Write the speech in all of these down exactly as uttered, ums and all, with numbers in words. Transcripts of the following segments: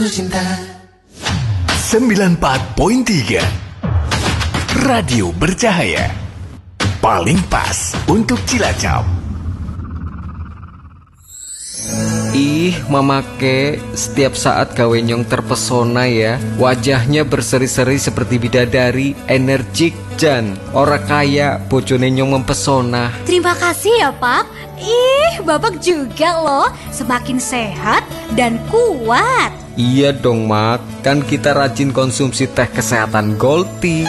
sembilan puluh empat koma tiga Radio Bercahaya, paling pas untuk Cilacap. Ih, Mama Ke, setiap saat gawe nyong terpesona ya. Wajahnya berseri-seri seperti bidadari, energik jan. Ora kaya bojone nyong mempesona. Terima kasih ya, Pak. Ih, Bapak juga loh, semakin sehat dan kuat. Iya dong, Mak. Kan kita rajin konsumsi teh kesehatan Gold Tea.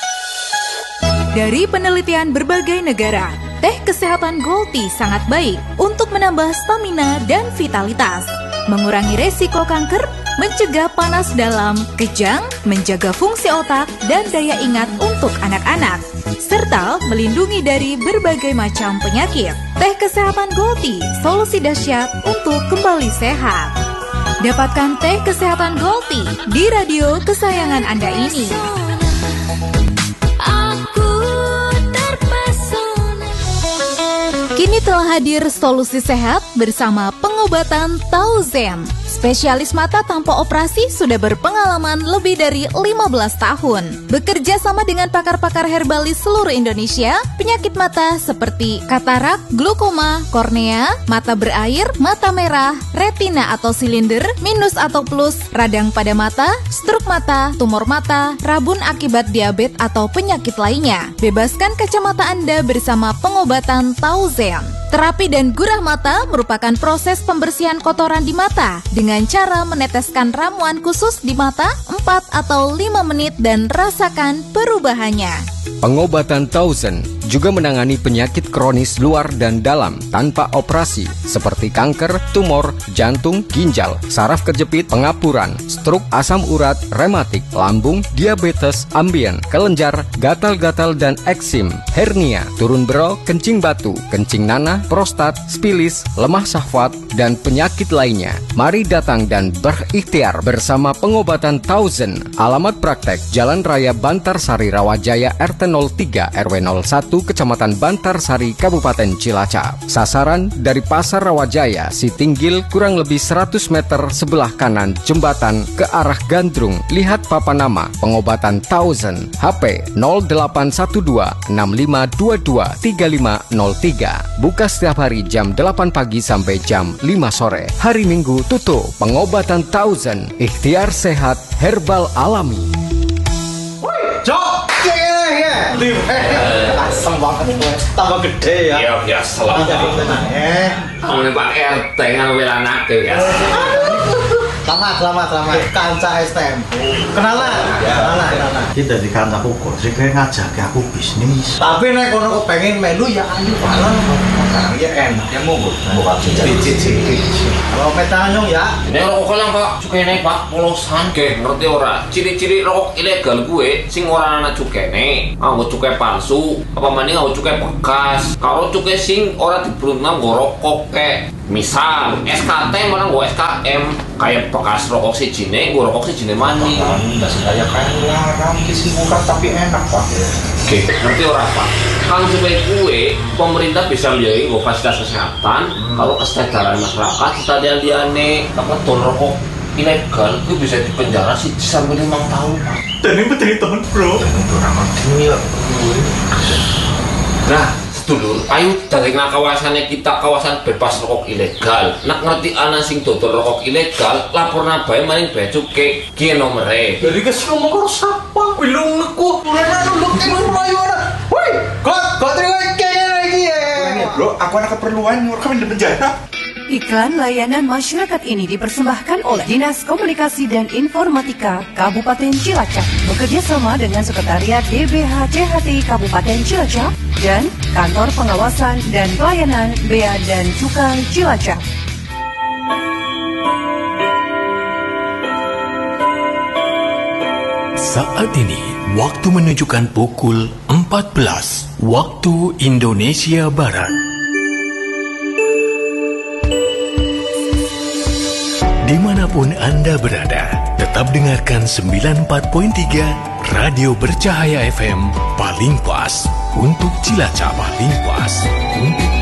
Dari penelitian berbagai negara, teh kesehatan Gold Tea sangat baik untuk menambah stamina dan vitalitas, mengurangi resiko kanker, mencegah panas dalam, kejang, menjaga fungsi otak dan daya ingat untuk anak-anak, serta melindungi dari berbagai macam penyakit. Teh kesehatan Gold Tea, solusi dahsyat untuk kembali sehat. Dapatkan teh kesehatan Gold Tea di radio kesayangan Anda ini. Kini telah hadir solusi sehat bersama pengobatan Tauzen. Spesialis mata tanpa operasi sudah berpengalaman lebih dari lima belas tahun. Bekerja sama dengan pakar-pakar herbalis seluruh Indonesia, penyakit mata seperti katarak, glaukoma, kornea, mata berair, mata merah, retina atau silinder, minus atau plus, radang pada mata, stroke mata, tumor mata, rabun akibat diabetes atau penyakit lainnya. Bebaskan kacamata Anda bersama pengobatan Tauzen. Terapi dan gurah mata merupakan proses pembersihan kotoran di mata dengan cara meneteskan ramuan khusus di mata empat atau lima menit dan rasakan perubahannya. Pengobatan Tauzen juga menangani penyakit kronis luar dan dalam tanpa operasi seperti kanker, tumor, jantung, ginjal, saraf kejepit, pengapuran, stroke, asam urat, rematik, lambung, diabetes, ambien, kelenjar, gatal-gatal dan eksim, hernia, turun bero, kencing batu, kencing nanah, prostat, spilis, lemah syahwat, dan penyakit lainnya. Mari datang dan berikhtiar bersama pengobatan Tauzen. Alamat praktek Jalan Raya Bantarsari Rawajaya R T nol tiga R W nol satu Kecamatan Bantarsari, Kabupaten Cilacap. Sasaran dari Pasar Rawajaya, Sitinggil, kurang lebih seratus meter sebelah kanan jembatan ke arah Gandrung. Lihat papan nama pengobatan Tauzen. H P nol delapan satu dua enam lima dua dua tiga lima nol tiga. Buka setiap hari jam delapan pagi sampai jam lima sore. Hari Minggu tutup. Pengobatan Tauzen, ikhtiar sehat herbal alami. Jok, ya, ya, asem banget, tambah gede ya. Iya biasa lah. Eh, kamu Pak R T kan wilayah biasa. Selamat, selamat, selamat. Kanca S T M. Kenalan, kenalan, kenalan. Kita di kanca pukul, sih kayak ngajak aku bisnis. Tapi nek kono pengen melu ya ayo bareng. Ya enak, ya monggo. Bukan cicit-cicit. Kalau petanyong ya. Ini rokok lang Pak, cukene Pak polosan. Oke, ngerti ora? Ciri-ciri rokok ilegal gue sing ora ana cukene. Nganggo cukai palsu, apa maning nganggo cukai bekas. Kalau cukai sing ora dibruntam nggo rokok kek. Misal S K T mana nggo S K M kayak bekas rokok sijine, nggo rokok sijine maning. Enggak sekaya kayak larang kisi murah tapi enak Pak. Oke, ngerti ora Pak? Kalau supaya gue, pemerintah bisa biayai nggo fasilitas kesehatan. Hmm. Kalau kesadaran masyarakat kita liane apa ton rokok ilegal itu bisa dipenjara sih sampai lima tahun Pak. Dan ini betul tahun bro. Nah, sedulur, ayo dari kawasannya kita kawasan bebas rokok ilegal. Nak ngerti ana sing dodol rokok ilegal, laporna bae maring bea cukai ki nomere. Jadi kes ngomong karo sapa? Wilung neku, tulana nuluk emang mlayu ana. Woi, kok kok terima kene lagi ya. Bro, aku ada keperluan, mau kami di penjara. Iklan layanan masyarakat ini dipersembahkan oleh Dinas Komunikasi dan Informatika Kabupaten Cilacap bekerja sama dengan Sekretariat D B H C H T Kabupaten Cilacap dan Kantor Pengawasan dan Pelayanan Bea dan Cukai Cilacap. Saat ini waktu menunjukkan pukul empat belas waktu Indonesia Barat. Dimanapun Anda berada, tetap dengarkan sembilan puluh empat koma tiga Radio Bercahaya F M, paling pas untuk Cilacap, paling pas untuk